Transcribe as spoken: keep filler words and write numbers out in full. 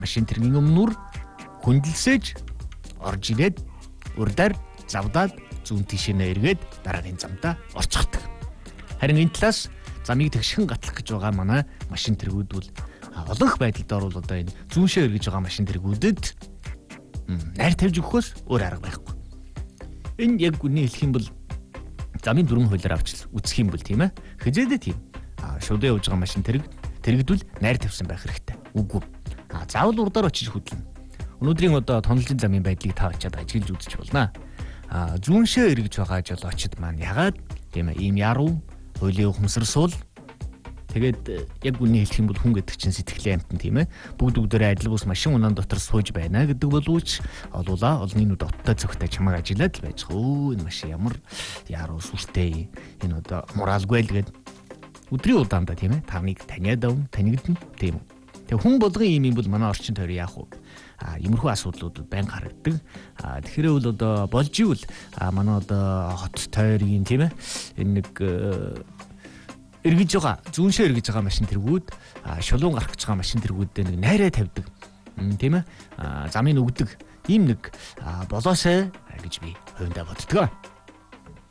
машин тэргийн өмнөр хүндэлсэж орж ирээд урдаар завдаад зүүн тишээ эргээд дараагийн замдаа орчихдаг. Харин энэ талаас замыг тэгшхэн гатлах гэж байгаа манай машин тэргүүд бол олонх байдалд орвол одоо энэ зүүншээ эргэж байгаа машин тэргүүдэд найр тавьж өгөхөөс өөр арга байхгүй. Энэ яг үний хэлэх юм бол замын дүрм хуулиар авч үзэх юм бол тийм ээ. Хизээдээ тийм. Шууд явж байгаа машин тэрэг тэрэгдвэл найр тавьсан байх хэрэгтэй. Үгүй. А заавал урдаар очиж хөдлөнө. Өнөөдрийн одоо тоноложин замын байдлыг та очиад ажиглаж үзэж болно. А зүүншээ эргэж байгаа жолоочд маань ягаад тийм ээ ийм яруу хуулийн ухамсарсуул тэгээд яг үний хэлэх юм бол хүн гэдэг чинь сэтгэлийн амтан тийм ээ. Бүгд бүгдээрээ адил бус машин унаан дотор сууж байна гэдэг боловч олуулаа олны нүд оттой цогтой чамайг ажиллаад л байж. Өө энэ машин ямар яруу сүртэй энэ одоо моралгүй л гээд өдрийн удаандаа тийм ээ тавныг таниад авна танигдна тийм үү. Тэгээ хүн болгон юм юм бол манай орчин тойрон яах вэ? А иймэрхүү асуудлууд байнга харагддаг. А тэгэхээр бол одоо болж ивэл манай одоо хот тойргийн тийм ээ энэ нэг эргэж байгаа зүүншээ эргэж байгаа машин тэргүүд шулуун гарах гэж байгаа машин тэргүүдтэй нэг найраа тавьдаг. Тийм ээ замыг өгдөг ийм нэг болоосай гэж би хувьдаа боддог.